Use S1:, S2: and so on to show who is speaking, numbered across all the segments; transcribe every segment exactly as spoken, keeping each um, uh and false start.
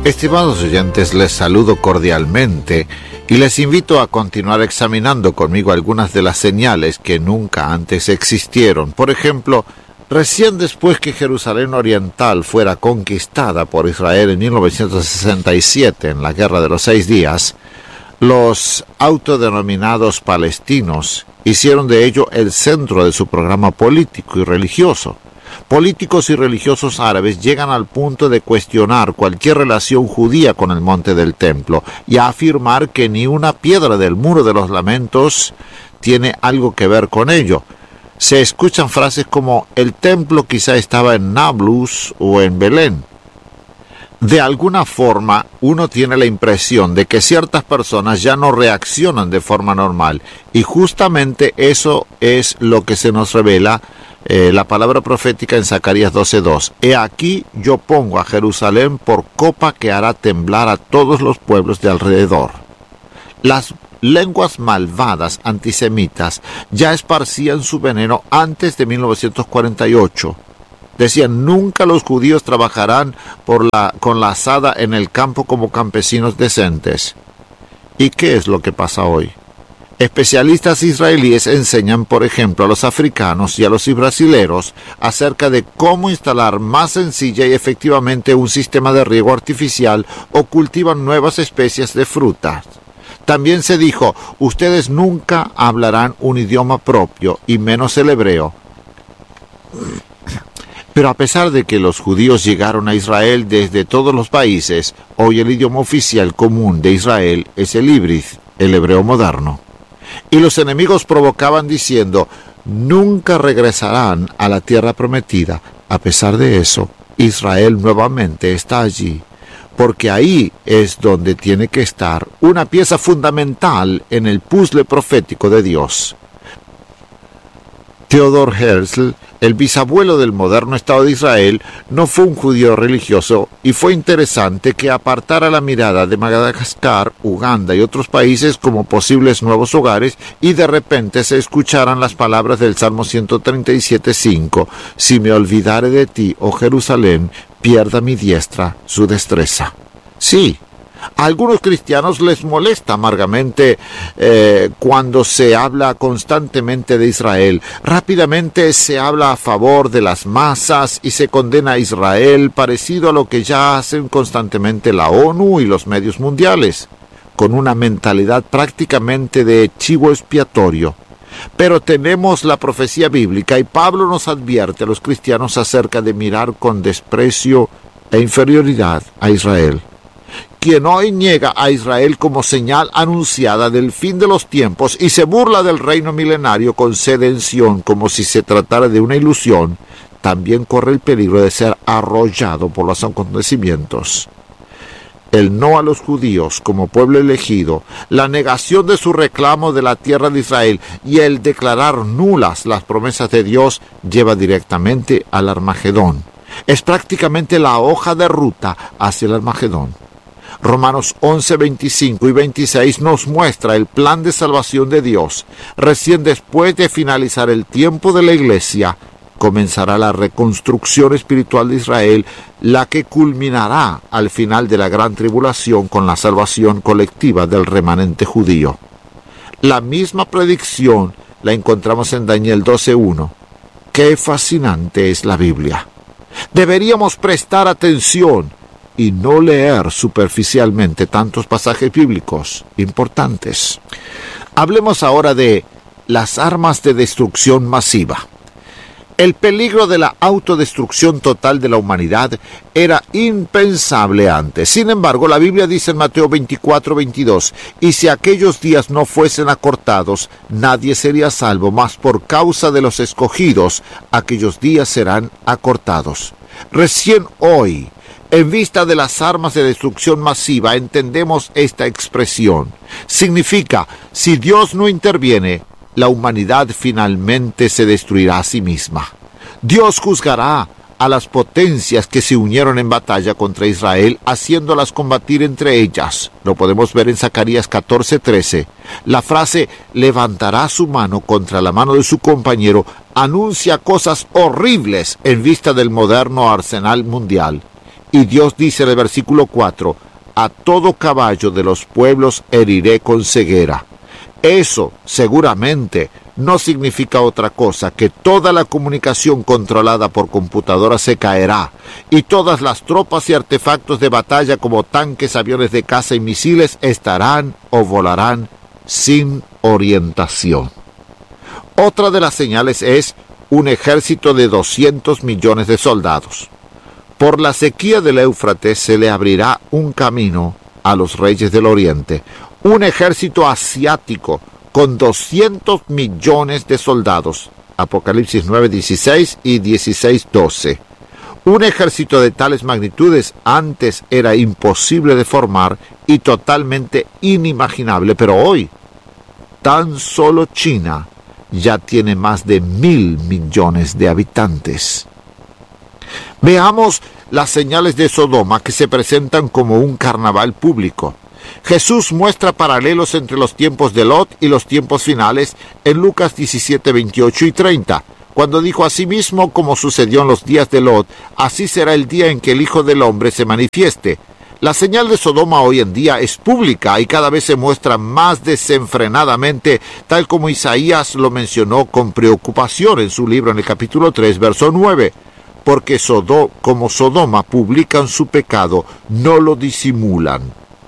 S1: Estimados oyentes, les saludo cordialmente y les invito a continuar examinando conmigo algunas de las señales que nunca antes existieron. Por ejemplo, recién después que Jerusalén Oriental fuera conquistada por Israel en mil novecientos sesenta y siete en la Guerra de los Seis Días, los autodenominados palestinos hicieron de ello el centro de su programa político y religioso. Políticos y religiosos árabes llegan al punto de cuestionar cualquier relación judía con el Monte del Templo y a afirmar que ni una piedra del Muro de los Lamentos tiene algo que ver con ello. Se escuchan frases como el templo quizá estaba en Nablus o en Belén. De alguna forma, uno tiene la impresión de que ciertas personas ya no reaccionan de forma normal, y justamente eso es lo que se nos revela eh, la palabra profética en Zacarías doce dos. He aquí yo pongo a Jerusalén por copa que hará temblar a todos los pueblos de alrededor. Las lenguas malvadas antisemitas ya esparcían su veneno antes de mil novecientos cuarenta y ocho. Decían, nunca los judíos trabajarán por la, con la azada en el campo como campesinos decentes. ¿Y qué es lo que pasa hoy? Especialistas israelíes enseñan, por ejemplo, a los africanos y a los brasileros acerca de cómo instalar más sencilla y efectivamente un sistema de riego artificial o cultivan nuevas especies de frutas. También se dijo, ustedes nunca hablarán un idioma propio y menos el hebreo. Pero a pesar de que los judíos llegaron a Israel desde todos los países, hoy el idioma oficial común de Israel es el híbrido, el hebreo moderno. Y los enemigos provocaban diciendo, nunca regresarán a la tierra prometida. A pesar de eso, Israel nuevamente está allí, porque ahí es donde tiene que estar una pieza fundamental en el puzzle profético de Dios. Theodor Herzl, el bisabuelo del moderno Estado de Israel, no fue un judío religioso y fue interesante que apartara la mirada de Madagascar, Uganda y otros países como posibles nuevos hogares y de repente se escucharan las palabras del Salmo ciento treinta y siete cinco, si me olvidare de ti, oh Jerusalén, pierda mi diestra su destreza. Sí. A algunos cristianos les molesta amargamente eh, cuando se habla constantemente de Israel. Rápidamente se habla a favor de las masas y se condena a Israel, parecido a lo que ya hacen constantemente la ONU y los medios mundiales, con una mentalidad prácticamente de chivo expiatorio. Pero tenemos la profecía bíblica y Pablo nos advierte a los cristianos acerca de mirar con desprecio e inferioridad a Israel. Quien hoy niega a Israel como señal anunciada del fin de los tiempos y se burla del reino milenario con sede en Sión como si se tratara de una ilusión, también corre el peligro de ser arrollado por los acontecimientos. El no a los judíos como pueblo elegido, la negación de su reclamo de la tierra de Israel y el declarar nulas las promesas de Dios lleva directamente al Armagedón. Es prácticamente la hoja de ruta hacia el Armagedón. Romanos once, veinticinco y veintiséis nos muestra el plan de salvación de Dios. Recién después de finalizar el tiempo de la iglesia, comenzará la reconstrucción espiritual de Israel, la que culminará al final de la gran tribulación con la salvación colectiva del remanente judío. La misma predicción la encontramos en Daniel doce uno. ¡Qué fascinante es la Biblia! Deberíamos prestar atención y no leer superficialmente tantos pasajes bíblicos importantes. Hablemos ahora de las armas de destrucción masiva. El peligro de la autodestrucción total de la humanidad era impensable antes. Sin embargo, la Biblia dice en Mateo veinticuatro, veintidós, y si aquellos días no fuesen acortados, nadie sería salvo, mas por causa de los escogidos, aquellos días serán acortados. Recién hoy, en vista de las armas de destrucción masiva, entendemos esta expresión. Significa, si Dios no interviene, la humanidad finalmente se destruirá a sí misma. Dios juzgará a las potencias que se unieron en batalla contra Israel, haciéndolas combatir entre ellas. Lo podemos ver en Zacarías catorce, trece. La frase, levantará su mano contra la mano de su compañero, anuncia cosas horribles en vista del moderno arsenal mundial. Y Dios dice en el versículo cuatro, a todo caballo de los pueblos heriré con ceguera. Eso seguramente no significa otra cosa que toda la comunicación controlada por computadora se caerá y todas las tropas y artefactos de batalla como tanques, aviones de caza y misiles estarán o volarán sin orientación. Otra de las señales es un ejército de doscientos millones de soldados. Por la sequía del Éufrates se le abrirá un camino a los reyes del Oriente, un ejército asiático con doscientos millones de soldados. Apocalipsis nueve dieciséis y dieciséis doce. Un ejército de tales magnitudes antes era imposible de formar y totalmente inimaginable, pero hoy tan solo China ya tiene más de mil millones de habitantes. Veamos las señales de Sodoma que se presentan como un carnaval público. Jesús muestra paralelos entre los tiempos de Lot y los tiempos finales en Lucas diecisiete, veintiocho y treinta, cuando dijo asimismo, como sucedió en los días de Lot, así será el día en que el Hijo del Hombre se manifieste. La señal de Sodoma hoy en día es pública y cada vez se muestra más desenfrenadamente, tal como Isaías lo mencionó con preocupación en su libro en el capítulo tres, verso nueve. Porque Sodó, como Sodoma publican su pecado, no lo disimulan.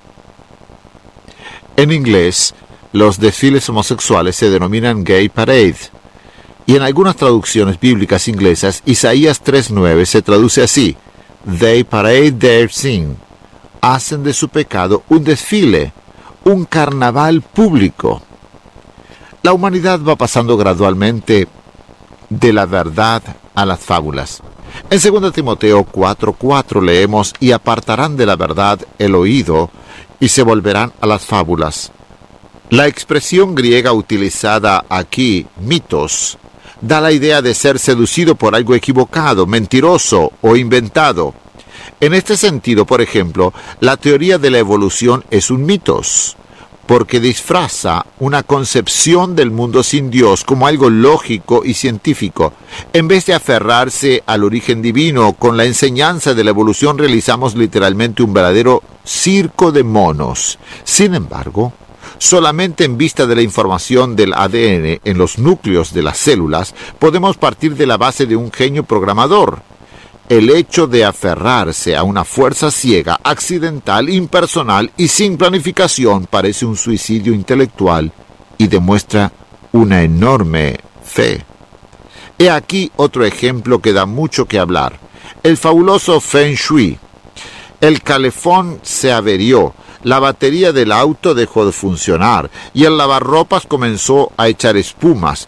S1: En inglés, los desfiles homosexuales se denominan gay parade. Y en algunas traducciones bíblicas inglesas, Isaías tres nueve se traduce así: They parade their sin. Hacen de su pecado un desfile, un carnaval público. La humanidad va pasando gradualmente de la verdad a las fábulas. En segunda Timoteo cuatro cuatro leemos, y apartarán de la verdad el oído, y se volverán a las fábulas. La expresión griega utilizada aquí, mitos, da la idea de ser seducido por algo equivocado, mentiroso o inventado. En este sentido, por ejemplo, la teoría de la evolución es un mitos, porque disfraza una concepción del mundo sin Dios como algo lógico y científico. En vez de aferrarse al origen divino, con la enseñanza de la evolución realizamos literalmente un verdadero circo de monos. Sin embargo, solamente en vista de la información del A D N en los núcleos de las células, podemos partir de la base de un genio programador. El hecho de aferrarse a una fuerza ciega, accidental, impersonal y sin planificación parece un suicidio intelectual y demuestra una enorme fe. He aquí otro ejemplo que da mucho que hablar. El fabuloso Feng Shui. El calefón se averió, la batería del auto dejó de funcionar y el lavarropas comenzó a echar espumas.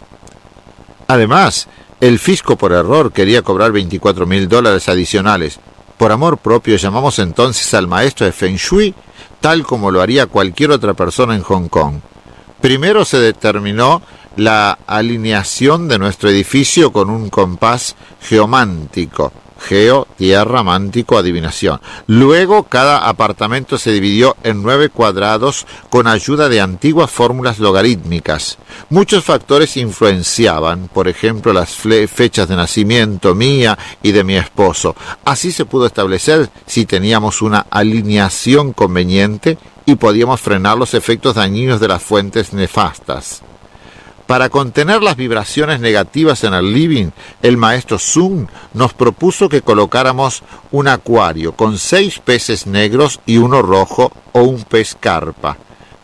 S1: Además, el fisco por error quería cobrar veinticuatro mil dólares adicionales. Por amor propio llamamos entonces al maestro de Feng Shui, tal como lo haría cualquier otra persona en Hong Kong. Primero se determinó la alineación de nuestro edificio con un compás geomántico. Geo, tierra, mántico, adivinación. Luego cada apartamento se dividió en nueve cuadrados con ayuda de antiguas fórmulas logarítmicas. Muchos factores influenciaban, por ejemplo las fechas de nacimiento mía y de mi esposo. Así se pudo establecer si teníamos una alineación conveniente y podíamos frenar los efectos dañinos de las fuentes nefastas. Para contener las vibraciones negativas en el living, el maestro Sun nos propuso que colocáramos un acuario con seis peces negros y uno rojo o un pez carpa.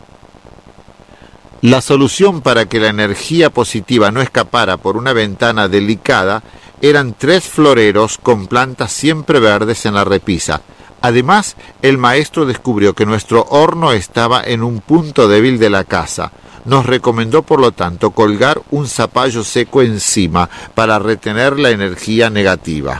S1: La solución para que la energía positiva no escapara por una ventana delicada eran tres floreros con plantas siempre verdes en la repisa. Además, el maestro descubrió que nuestro horno estaba en un punto débil de la casa. Nos recomendó, por lo tanto, colgar un zapallo seco encima para retener la energía negativa.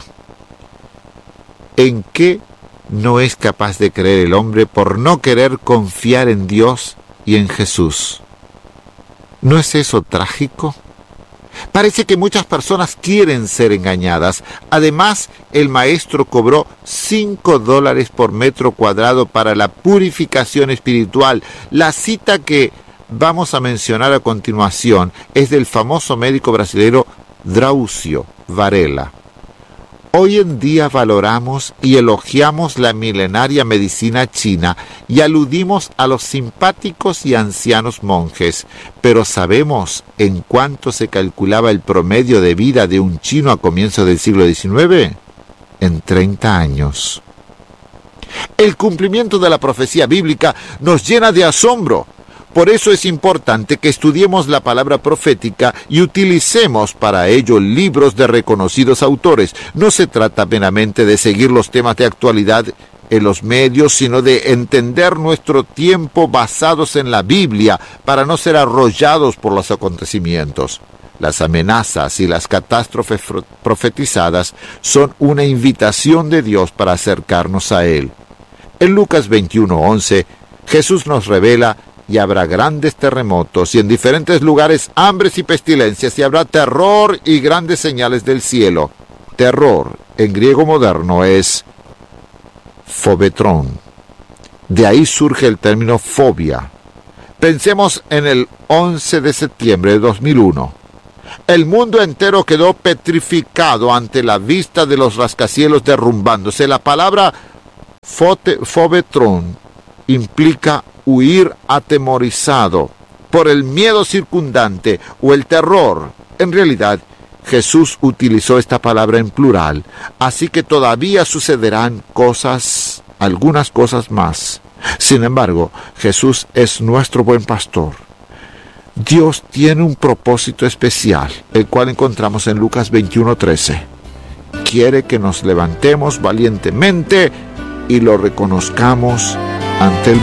S1: ¿En qué no es capaz de creer el hombre por no querer confiar en Dios y en Jesús? ¿No es eso trágico? Parece que muchas personas quieren ser engañadas. Además, el maestro cobró cinco dólares por metro cuadrado para la purificación espiritual. La cita que vamos a mencionar a continuación es del famoso médico brasileño Drauzio Varela. Hoy en día valoramos y elogiamos la milenaria medicina china y aludimos a los simpáticos y ancianos monjes, pero ¿sabemos en cuánto se calculaba el promedio de vida de un chino a comienzos del siglo diecinueve? En treinta años. El cumplimiento de la profecía bíblica nos llena de asombro. Por eso es importante que estudiemos la palabra profética y utilicemos para ello libros de reconocidos autores. No se trata meramente de seguir los temas de actualidad en los medios, sino de entender nuestro tiempo basados en la Biblia para no ser arrollados por los acontecimientos. Las amenazas y las catástrofes profetizadas son una invitación de Dios para acercarnos a Él. En Lucas veintiuno once, Jesús nos revela: y habrá grandes terremotos, y en diferentes lugares hambres y pestilencias, y habrá terror y grandes señales del cielo. Terror, en griego moderno, es fobetrón. De ahí surge el término fobia. Pensemos en el once de septiembre de dos mil uno. El mundo entero quedó petrificado ante la vista de los rascacielos derrumbándose. La palabra fote, fobetrón implica huir atemorizado por el miedo circundante o el terror. En realidad, Jesús utilizó esta palabra en plural, así que todavía sucederán cosas, algunas cosas más. Sin embargo, Jesús es nuestro buen pastor. Dios tiene un propósito especial, el cual encontramos en Lucas veintiuno trece. Quiere que nos levantemos valientemente y lo reconozcamos ante el